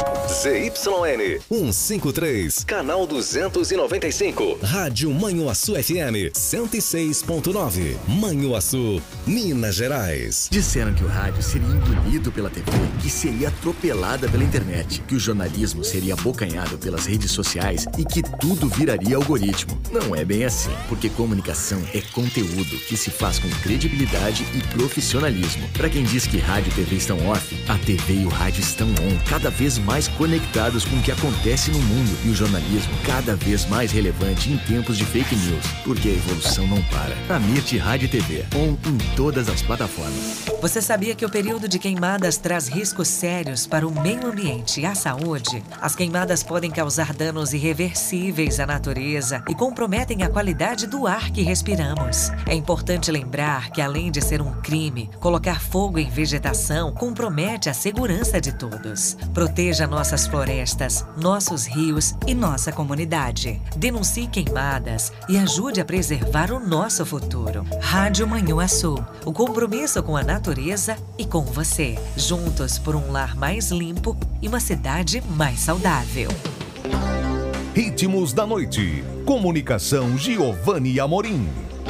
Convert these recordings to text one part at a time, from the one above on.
ZYN 153, canal 295. Rádio Manhuaçu FM 106.9. Manhuaçu, Minas Gerais. Disseram que o rádio seria engolido pela TV, que seria atropelada pela internet, que o jornalismo seria abocanhado pelas redes sociais e que tudo viraria algoritmo. Não é bem assim, porque comunicação é conteúdo que se faz com credibilidade e profissionalismo. Para quem diz que rádio e TV estão off, a TV e o rádio estão on, cada vez mais conectados com o que acontece no mundo, e o jornalismo cada vez mais relevante em tempos de fake news, porque a evolução não para. A Mirte Rádio e TV, on em todas as plataformas. Você sabia que o período de queimadas traz riscos sérios para o meio ambiente e a saúde? As queimadas podem causar danos irreversíveis à natureza e comprometem a qualidade do ar que respiramos. É importante lembrar que, além de ser um crime, colocar fogo em vegetação compromete a segurança de todos. Proteja nossas florestas, nossos rios e nossa comunidade. Denuncie queimadas e ajude a preservar o nosso futuro. Rádio Manhuaçu, o compromisso com a natureza e com você. Juntos por um lar mais limpo e uma cidade mais saudável. Ritmos da Noite. Comunicação Giovanni Amorim.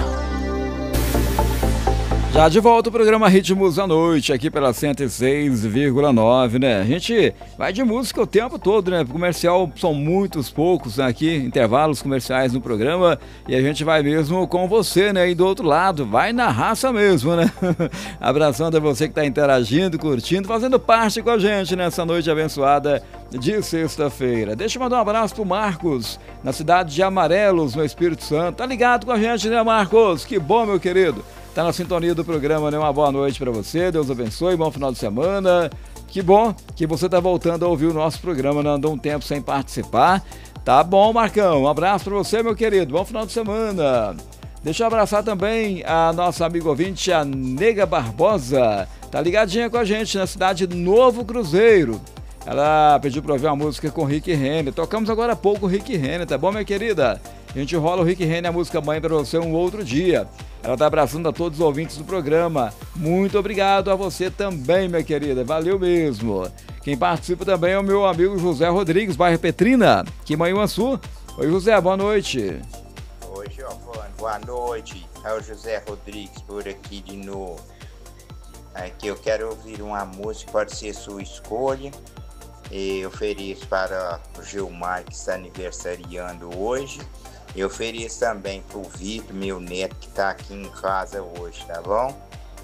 Já de volta o programa Ritmos da Noite, aqui pela 106,9, né? A gente vai de música o tempo todo, né? Comercial são poucos aqui, intervalos comerciais no programa, e a gente vai mesmo com você, né? E do outro lado, vai na raça mesmo, né? Abraçando a você que está interagindo, curtindo, fazendo parte com a gente nessa noite abençoada de sexta-feira. Deixa eu mandar um abraço pro Marcos, na cidade de Amarelos, no Espírito Santo. Tá ligado com a gente, né, Marcos? Que bom, meu querido. Tá na sintonia do programa, né? Uma boa noite para você, Deus abençoe, bom final de semana. Que bom que você tá voltando a ouvir o nosso programa, não andou um tempo sem participar. Tá bom, Marcão, um abraço para você, meu querido, bom final de semana. Deixa eu abraçar também a nossa amiga ouvinte, a Nega Barbosa. Tá ligadinha com a gente na cidade de Novo Cruzeiro. Ela pediu para ouvir uma música com Rick Renner. Tocamos agora há pouco o Rick Renner, tá bom, minha querida? A gente rola o Rick Renner, a música mãe, para você um outro dia. Ela tá abraçando a todos os ouvintes do programa. Muito obrigado a você também, minha querida. Valeu mesmo. Quem participa também é o meu amigo José Rodrigues, bairro Petrina, aqui em Manhuaçu. Oi, José, boa noite. Oi, Giovanni, boa noite. É o José Rodrigues por aqui de novo. Aqui eu quero ouvir uma música, pode ser sua escolha. Eu ofereço para o Gilmar, que está aniversariando hoje. Eu ofereço também para o Vitor, meu neto, que está aqui em casa hoje, tá bom?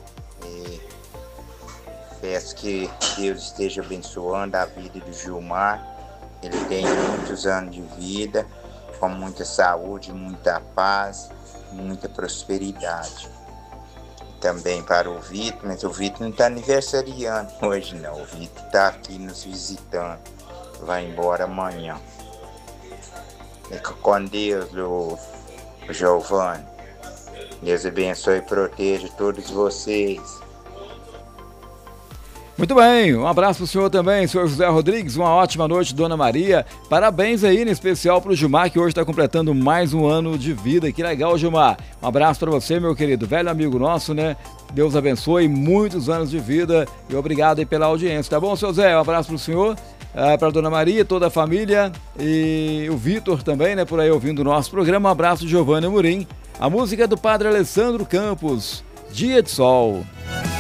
Peço que Deus esteja abençoando a vida do Gilmar. Ele tem muitos anos de vida, com muita saúde, muita paz, muita prosperidade. Também para o Vitor, mas o Vitor não está aniversariando hoje não. O Vitor está aqui nos visitando. Vai embora amanhã. Fica com Deus, o Giovanni. Deus abençoe e proteja todos vocês. Muito bem, um abraço pro senhor também, senhor José Rodrigues, uma ótima noite, Dona Maria. Parabéns aí, em especial pro Gilmar, que hoje está completando mais um ano de vida. Que legal, Gilmar. Um abraço para você, meu querido, velho amigo nosso, né? Deus abençoe, muitos anos de vida e obrigado aí pela audiência, tá bom, seu Zé? Um abraço pro senhor, para Dona Maria, toda a família e o Vitor também, né, por aí ouvindo o nosso programa. Um abraço, Giovanni Amorim. A música é do Padre Alessandro Campos, Dia de Sol.